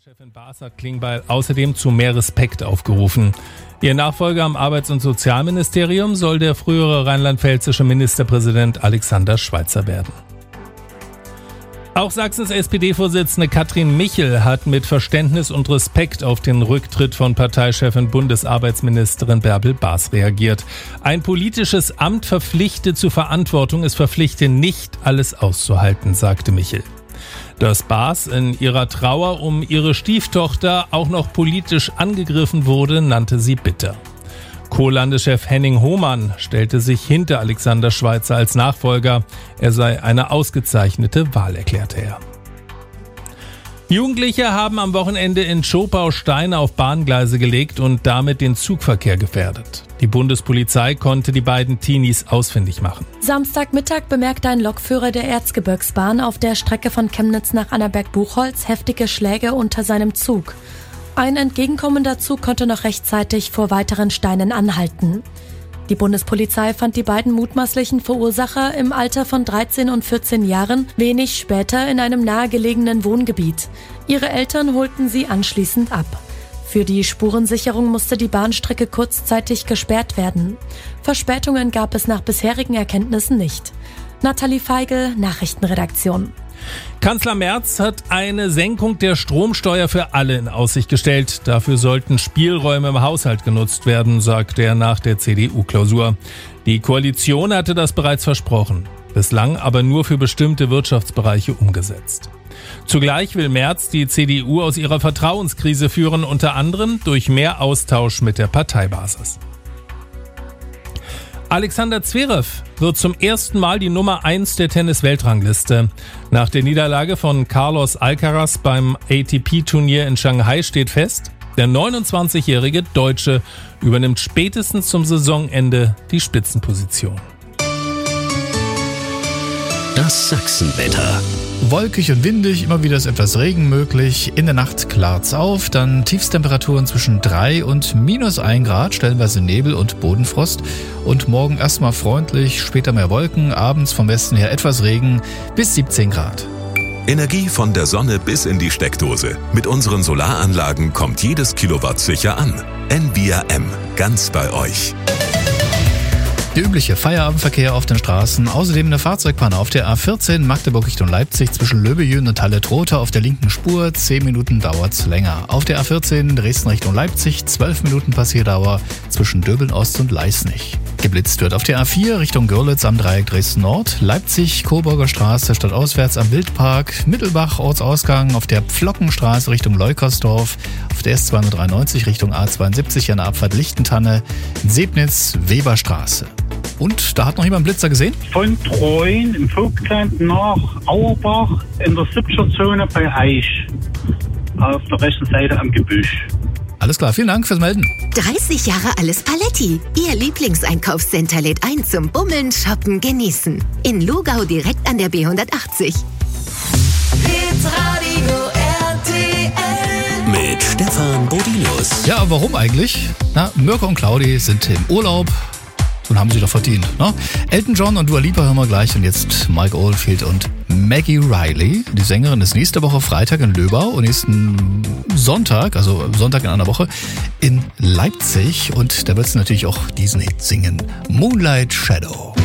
Parteichefin Baas hat Klingbeil außerdem zu mehr Respekt aufgerufen. Ihr Nachfolger am Arbeits- und Sozialministerium soll der frühere rheinland-pfälzische Ministerpräsident Alexander Schweitzer werden. Auch Sachsens SPD-Vorsitzende Katrin Michel hat mit Verständnis und Respekt auf den Rücktritt von Parteichefin Bundesarbeitsministerin Bärbel Baas reagiert. Ein politisches Amt verpflichte zur Verantwortung, es verpflichte nicht, alles auszuhalten, sagte Michel. Dass Baas in ihrer Trauer um ihre Stieftochter auch noch politisch angegriffen wurde, nannte sie bitter. Co-Landeschef Henning Hohmann stellte sich hinter Alexander Schweitzer als Nachfolger. Er sei eine ausgezeichnete Wahl, erklärte er. Jugendliche haben am Wochenende in Zschopau Steine auf Bahngleise gelegt und damit den Zugverkehr gefährdet. Die Bundespolizei konnte die beiden Teenies ausfindig machen. Samstagmittag bemerkte ein Lokführer der Erzgebirgsbahn auf der Strecke von Chemnitz nach Annaberg-Buchholz heftige Schläge unter seinem Zug. Ein entgegenkommender Zug konnte noch rechtzeitig vor weiteren Steinen anhalten. Die Bundespolizei fand die beiden mutmaßlichen Verursacher im Alter von 13 und 14 Jahren wenig später in einem nahegelegenen Wohngebiet. Ihre Eltern holten sie anschließend ab. Für die Spurensicherung musste die Bahnstrecke kurzzeitig gesperrt werden. Verspätungen gab es nach bisherigen Erkenntnissen nicht. Nathalie Feigl, Nachrichtenredaktion. Kanzler Merz hat eine Senkung der Stromsteuer für alle in Aussicht gestellt. Dafür sollten Spielräume im Haushalt genutzt werden, sagte er nach der CDU-Klausur. Die Koalition hatte das bereits versprochen, bislang aber nur für bestimmte Wirtschaftsbereiche umgesetzt. Zugleich will Merz die CDU aus ihrer Vertrauenskrise führen, unter anderem durch mehr Austausch mit der Parteibasis. Alexander Zverev wird zum ersten Mal die Nummer 1 der Tennis-Weltrangliste. Nach der Niederlage von Carlos Alcaraz beim ATP-Turnier in Shanghai steht fest, der 29-jährige Deutsche übernimmt spätestens zum Saisonende die Spitzenposition. Das Sachsenwetter. Wolkig und windig, immer wieder ist etwas Regen möglich. In der Nacht klart's auf, dann Tiefstemperaturen zwischen 3 und -1 Grad, stellenweise Nebel und Bodenfrost. Und morgen erstmal freundlich, später mehr Wolken, abends vom Westen her etwas Regen bis 17 Grad. Energie von der Sonne bis in die Steckdose. Mit unseren Solaranlagen kommt jedes Kilowatt sicher an. Envia M, ganz bei euch. Der übliche Feierabendverkehr auf den Straßen, außerdem eine Fahrzeugpanne auf der A14 Magdeburg Richtung Leipzig zwischen Löbejün und Halle-Trotha auf der linken Spur, 10 Minuten dauert's länger. Auf der A14 Dresden Richtung Leipzig, 12 Minuten Passierdauer zwischen Döbeln-Ost und Leisnig. Geblitzt wird auf der A4 Richtung Görlitz am Dreieck Dresden-Nord, Leipzig, Coburger Straße stadtauswärts am Wildpark, Mittelbach Ortsausgang auf der Pflockenstraße Richtung Leukersdorf, auf der S293 Richtung A72 an der Abfahrt Lichtentanne, Sebnitz, Weberstraße. Und da hat noch jemand einen Blitzer gesehen? Von Treuen im Vogtland nach Auerbach in der 70er-Zone bei Eich. Auf der rechten Seite am Gebüsch. Alles klar, vielen Dank fürs Melden. 30 Jahre Alles Paletti. Ihr Lieblingseinkaufscenter lädt ein zum Bummeln, Shoppen, Genießen. In Lugau direkt an der B180. Hitradio RTL Mit Stefan Bodinus. Ja, warum eigentlich? Na, Mirko und Claudi sind im Urlaub. Und haben sie doch verdient, ne? Elton John und Dua Lipa hören wir gleich. Und jetzt Mike Oldfield und Maggie Riley. Die Sängerin ist nächste Woche Freitag in Löbau und nächsten Sonntag, also Sonntag in einer Woche, in Leipzig. Und da wird sie natürlich auch diesen Hit singen. Moonlight Shadow.